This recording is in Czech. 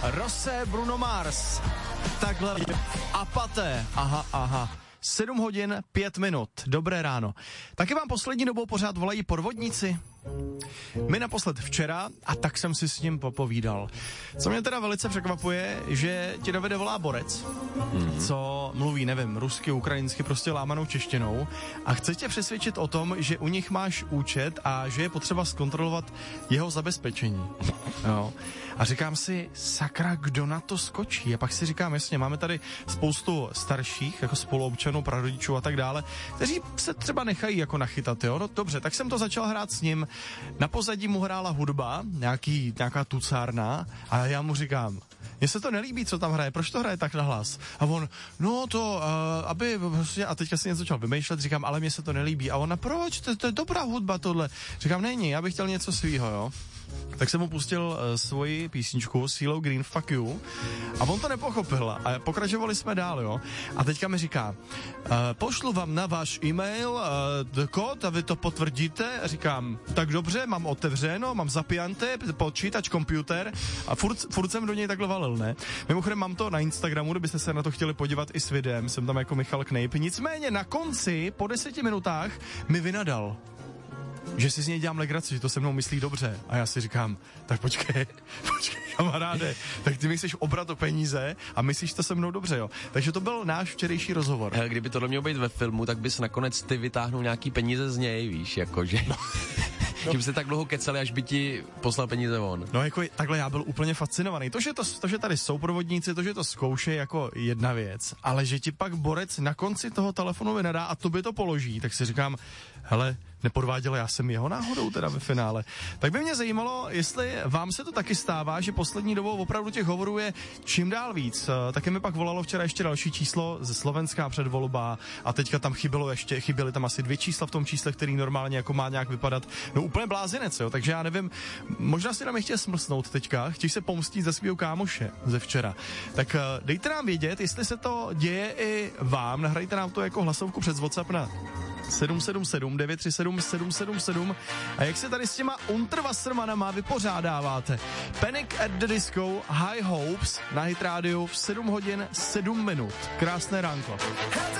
Rosé, Bruno Mars. Takhle. Apaté. Aha. 7 hodin, 5 minut. Dobré ráno. Taky vám poslední dobou pořád volají podvodníci? My naposled včera a tak jsem si s ním popovídal. Co mě teda velice překvapuje, že ti Davide volá borec, co mluví, nevím, rusky, ukrajinsky, prostě lámanou češtinou a chce tě přesvědčit o tom, že u nich máš účet a že je potřeba zkontrolovat jeho zabezpečení. Jo. A říkám si, sakra, kdo na to skočí? A pak si říkám, jasně, máme tady spoustu starších, jako spoluobčanů, prarodičů a tak dále, kteří se třeba nechají jako nachytat, jo? No dobře, tak jsem to začal hrát s ním. Na pozadí mu hrála hudba, nějaká tucárna a já mu říkám, mně se to nelíbí, co tam hraje, proč to hraje tak nahlas? A on, no to, aby, prostě, a teďka si něco začal vymýšlet, říkám, ale mně se to nelíbí. A ona, proč? To je dobrá hudba tohle. Říkám, není, já bych chtěl něco svýho, jo. Tak jsem mu pustil svoji písničku CeeLo Green, Fuck You, a on to nepochopil a pokračovali jsme dál, jo. A teďka mi říká, pošlu vám na váš e-mail kód a vy to potvrdíte. A říkám, tak dobře, mám otevřeno, mám zapijanté, počítač, počítač a furt jsem do něj takhle valil, ne. Mimochodem mám to na Instagramu, kdybyste se na to chtěli podívat i s videem, jsem tam jako Michal Knejp. Nicméně na konci, po 10 minutách, mi vynadal, že si z něj dělám legraci, že to se mnou myslí dobře. A já si říkám, tak počkej, kamaráde, tak ty mi chceš obrat o peníze a myslíš to se mnou dobře, jo. Takže to byl náš včerejší rozhovor. Kdyby tohle mělo být ve filmu, tak bys nakonec ty vytáhnul nějaký peníze z něj, víš, jakože... No. Tím se tak dlouho kecali, až by ti poslal peníze on. No jako takhle já byl úplně fascinovaný. To, že tady jsou provodníci, to, že to zkoušejí jako jedna věc, ale že ti pak borec na konci toho telefonu vynadá a tobě to položí, tak si říkám, hele, nepodváděl já jsem jeho náhodou teda ve finále. Tak by mě zajímalo, jestli vám se to taky stává, že poslední dobou opravdu těch hovorů je čím dál víc. Taky mi pak volalo včera ještě další číslo ze Slovenska předvolba a teďka tam chyběly tam asi 2 čísla v tom čísle, který normálně jako má nějak vypadat. No úplně blázinec, jo, takže já nevím, možná si nám je chtějí smlsnout teďka, chtějí se pomstít za svýho kámoše ze včera. Tak dejte nám vědět, jestli se to děje i vám, nahrajte nám to jako hlasovku přes WhatsApp na 777 937 777 a jak se tady s těma Unterwassermanama vypořádáváte. Panic at the Disco, High Hopes na Hit Radio v 7 hodin 7 minut. Krásné ránko.